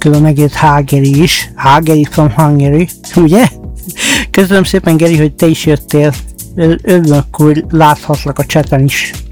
a megírt Hágeri is. Hágeri from Hungary, ugye? Köszönöm szépen, Geri, hogy te is jöttél. Örülök, hogy láthatlak a chaten is.